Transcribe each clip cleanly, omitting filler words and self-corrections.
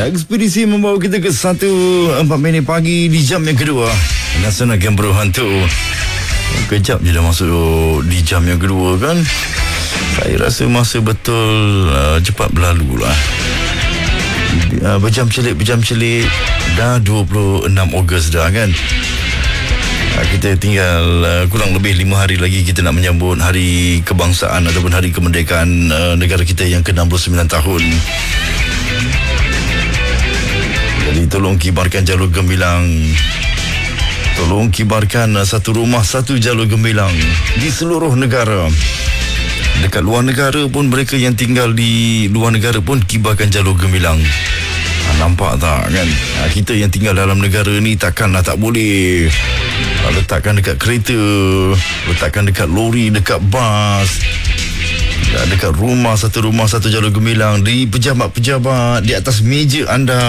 Ekspedisi membawa kita ke 1:04 pagi di jam yang kedua. Nasional Gembro Hantu. Kejap je dah masuk di jam yang kedua kan. Saya rasa masa betul cepat berlalu lah. Berjam celik dah 26 Ogos dah kan. Kita tinggal kurang lebih 5 hari lagi kita nak menyambut hari kebangsaan ataupun hari kemerdekaan negara kita yang ke-69 tahun. Jadi tolong kibarkan jalur gemilang. Tolong kibarkan satu rumah satu jalur gemilang di seluruh negara. Dekat luar negara pun, mereka yang tinggal di luar negara pun kibarkan jalur gemilang. Nampak tak kan? Kita yang tinggal dalam negara ni takkanlah tak boleh. Letakkan dekat kereta, letakkan dekat lori, dekat bas, dekat rumah satu jalur gemilang, di pejabat-pejabat, di atas meja anda.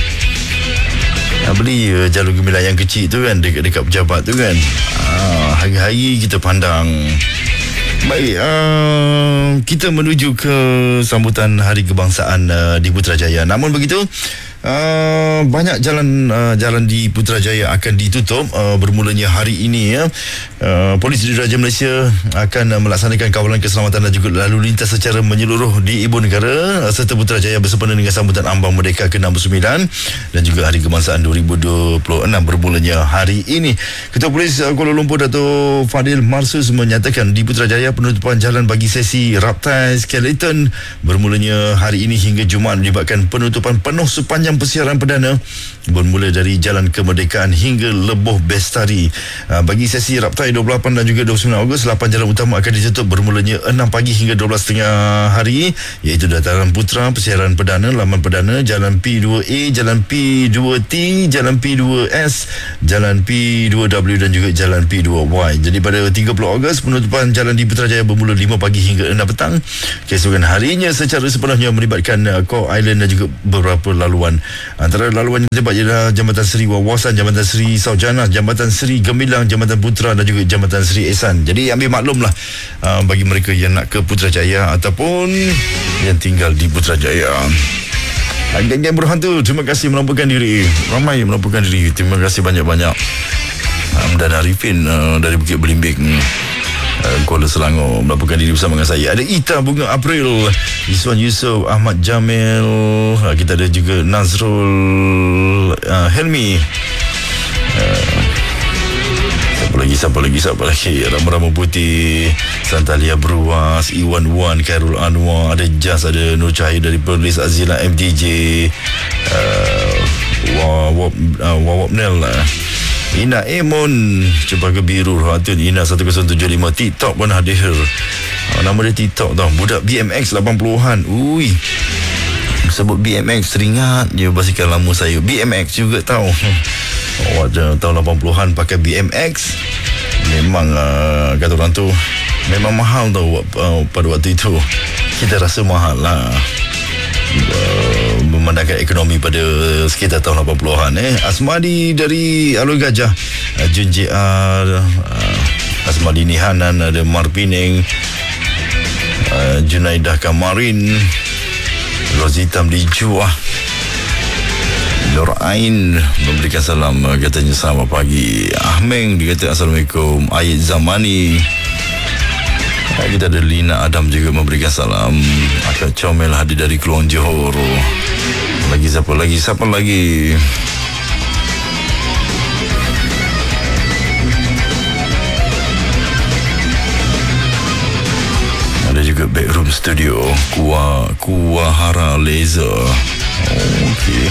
Beli jalur gemilang yang kecil tu kan, dekat pejabat tu kan. Hari-hari kita pandang. Baik, kita menuju ke sambutan Hari Kebangsaan di Putrajaya. Namun begitu, banyak jalan di Putrajaya akan ditutup bermulanya hari ini ya. Polis Diraja Malaysia akan melaksanakan kawalan keselamatan dan juga lalu lintas secara menyeluruh di ibu negara serta Putrajaya bersempena dengan sambutan Ambang Merdeka ke-69 dan juga Hari Kebangsaan 2026 bermulanya hari ini. Ketua Polis Kuala Lumpur Dato' Fadil Marsus menyatakan di Putrajaya penutupan jalan bagi sesi Raptai Skeleton bermulanya hari ini hingga Jumaat melibatkan penutupan penuh sepanjang persiaran perdana bermula dari Jalan Kemerdekaan hingga Leboh Bestari. Bagi sesi Raptai 28 dan juga 29 Ogos, 8 jalan utama akan ditutup bermulanya 6 pagi hingga 12.30 hari, iaitu Dataran Putra, persiaran perdana, laman perdana, Jalan P2A, Jalan P2T, Jalan P2S, Jalan P2W dan juga Jalan P2Y. Jadi pada 30 Ogos, penutupan jalan di Putrajaya bermula 5 pagi hingga 6 petang. Keesokan harinya secara sepenuhnya melibatkan Core Island dan juga beberapa laluan. Antara laluan yang terlibat ialah Jambatan Seri Wawasan, Jambatan Seri Saujana, Jambatan Seri Gemilang, Jambatan Putra dan juga Jambatan Seri Ehsan. Jadi ambil maklumlah bagi mereka yang nak ke Putrajaya ataupun yang tinggal di Putrajaya. Geng-geng berhantu, terima kasih melampukan diri. Ramai melampukan diri. Terima kasih banyak-banyak. Dan Arifin dari Bukit Belimbing, Kuala Selangor melaporkan diri bersama dengan saya. Ada Ita Bunga April, Iswan Yusof, Ahmad Jamil, kita ada juga Nazrul Helmi, siapa lagi Rama Putih, Santalia Bruas, Iwan Wan, Khairul Anwar, ada Jas, ada Nur Cahaya dari Perlis, Azila MDJ, Wawab Nel, Ina Emon, Cempaka Biru, Hatun Ina 1075, TikTok pun hadir. Nama dia TikTok tau, budak BMX 80-an. Ui, sebut BMX teringat je basikal lama saya. BMX juga tahu. Tahun 80-an pakai BMX. Memang kata orang tu memang mahal tau pada waktu itu. Kita rasa mahal lah memandangkan ekonomi pada sekitar tahun 80-an. Asmadi dari Alur Gajah, Jun JR, Asmadi Nihanan, ada Mar Pining, Junaidah Kamarin, Rozitam di Juah, Nur Ain memberikan salam, katanya selamat pagi. Ahmeng dikata Assalamualaikum. Ayat Zamani, kita ada Lina Adam juga memberikan salam. Akak Comel hadir dari Keluang Johor. Siapa lagi ada juga Backroom Studio, Kuahara Laser. Okey.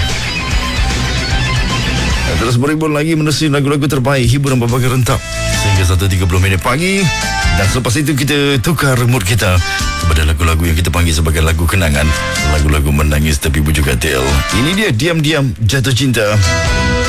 Terus beribun lagi menerusi lagu-lagu terbaik hiburan berbagai rentak sehingga 1:30 pagi. Dan selepas itu kita tukar mood kita kepada lagu-lagu yang kita panggil sebagai lagu kenangan, lagu-lagu menangis tapi bujuk katil. Ini dia Diam-Diam Jatuh Cinta.